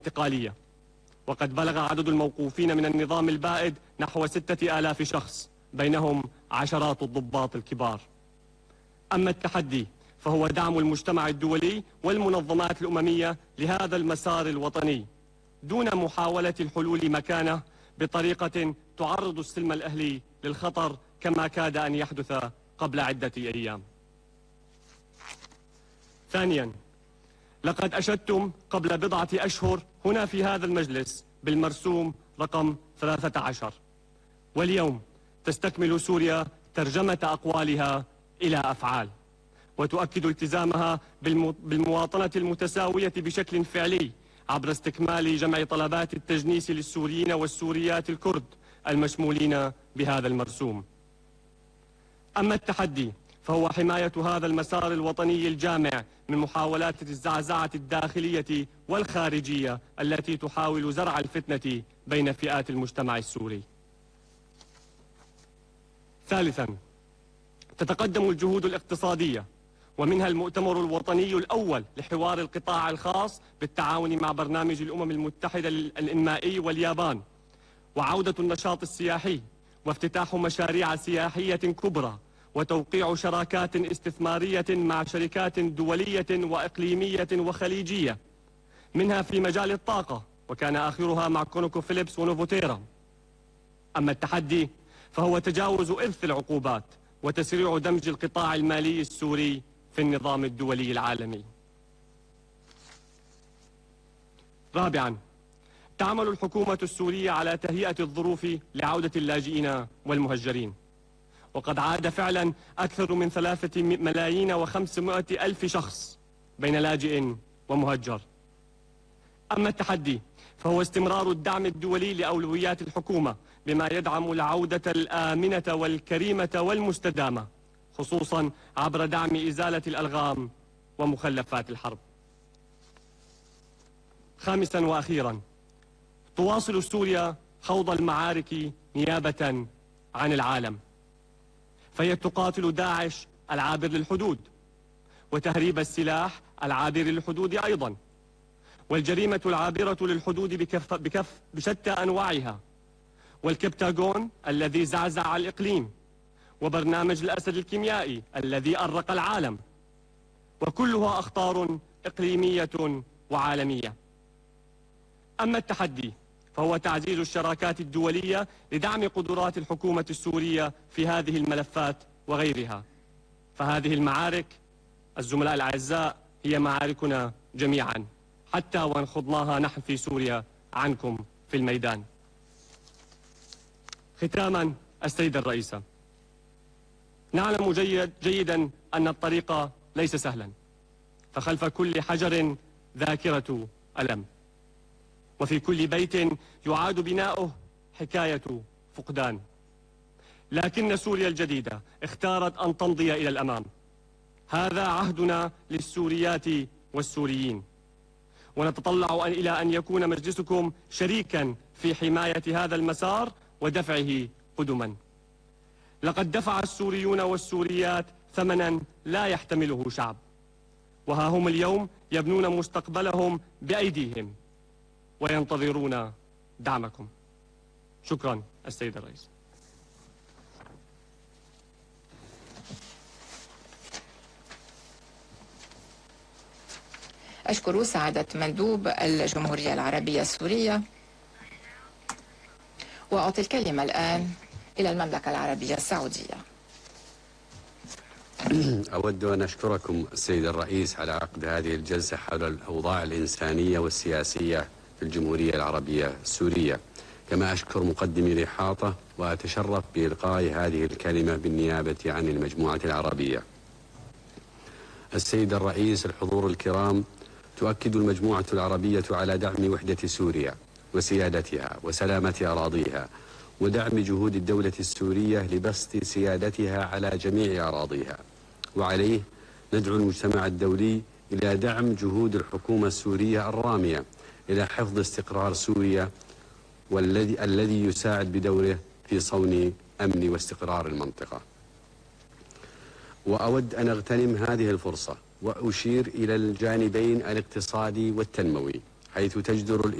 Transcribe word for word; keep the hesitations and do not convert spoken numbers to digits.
انتقالية، وقد بلغ عدد الموقوفين من النظام البائد نحو ستة آلاف شخص، بينهم عشرات الضباط الكبار. أما التحدي فهو دعم المجتمع الدولي والمنظمات الأممية لهذا المسار الوطني دون محاولة الحلول مكانه بطريقة تعرض السلم الأهلي للخطر كما كاد أن يحدث قبل عدة أيام. ثانيا، لقد أشدتم قبل بضعة أشهر هنا في هذا المجلس بالمرسوم رقم ثلاثة عشر، واليوم تستكمل سوريا ترجمة أقوالها إلى أفعال، وتؤكد التزامها بالمواطنة المتساوية بشكل فعلي عبر استكمال جمع طلبات التجنيس للسوريين والسوريات الكرد المشمولين بهذا المرسوم. أما التحدي فهو حماية هذا المسار الوطني الجامع من محاولات الزعزعة الداخلية والخارجية التي تحاول زرع الفتنة بين فئات المجتمع السوري. ثالثا، تتقدم الجهود الاقتصادية، ومنها المؤتمر الوطني الأول لحوار القطاع الخاص بالتعاون مع برنامج الأمم المتحدة الإنمائي واليابان، وعودة النشاط السياحي، وافتتاح مشاريع سياحية كبرى، وتوقيع شراكات استثمارية مع شركات دولية وإقليمية وخليجية، منها في مجال الطاقة، وكان آخرها مع كونوكو فيليبس ونوفوتيرا. أما التحدي فهو تجاوز إرث العقوبات وتسريع دمج القطاع المالي السوري في النظام الدولي العالمي. رابعا، تعمل الحكومة السورية على تهيئة الظروف لعودة اللاجئين والمهجرين، وقد عاد فعلا أكثر من ثلاثة ملايين وخمسمائة ألف شخص بين لاجئ ومهجر. أما التحدي فهو استمرار الدعم الدولي لأولويات الحكومة بما يدعم العودة الآمنة والكريمة والمستدامة، خصوصا عبر دعم إزالة الألغام ومخلفات الحرب. خامسا وأخيرا، تواصل سوريا خوض المعارك نيابة عن العالم، فهي تقاتل داعش العابر للحدود، وتهريب السلاح العابر للحدود أيضا، والجريمة العابرة للحدود بكف بكف بشتى أنواعها، والكبتاغون الذي زعزع الإقليم، وبرنامج الأسد الكيميائي الذي أرق العالم، وكلها أخطار إقليمية وعالمية. أما التحدي فهو تعزيز الشراكات الدولية لدعم قدرات الحكومة السورية في هذه الملفات وغيرها، فهذه المعارك الزملاء الأعزاء هي معاركنا جميعا، حتى وإن خضناها نحن في سوريا عنكم في الميدان. ختاما، السيدة الرئيسة، نعلم جيد جيدا أن الطريق ليس سهلا، فخلف كل حجر ذاكرة ألم، وفي كل بيت يعاد بناؤه حكاية فقدان، لكن سوريا الجديدة اختارت أن تمضي إلى الأمام. هذا عهدنا للسوريات والسوريين، ونتطلع إلى أن يكون مجلسكم شريكا في حماية هذا المسار ودفعه قدما. لقد دفع السوريون والسوريات ثمنا لا يحتمله شعب، وها هم اليوم يبنون مستقبلهم بأيديهم وينتظرون دعمكم. شكرا السيد الرئيس. أشكر سعادة مندوب الجمهورية العربية السورية، وأعطي الكلمة الآن إلى المملكة العربية السعودية. أود أن أشكركم السيد الرئيس على عقد هذه الجلسة حول الأوضاع الإنسانية والسياسية في الجمهورية العربية السورية، كما أشكر مقدمي الإحاطة وأتشرف بإلقاء هذه الكلمة بالنيابة عن المجموعة العربية. السيد الرئيس، الحضور الكرام، تؤكد المجموعة العربية على دعم وحدة سوريا وسيادتها وسلامة أراضيها، ودعم جهود الدولة السورية لبسط سيادتها على جميع أراضيها، وعليه ندعو المجتمع الدولي إلى دعم جهود الحكومة السورية الرامية إلى حفظ استقرار سوريا، والذي الذي يساعد بدوره في صون أمن واستقرار المنطقة. وأود أن أغتنم هذه الفرصة وأشير إلى الجانبين الاقتصادي والتنموي حيث تجدر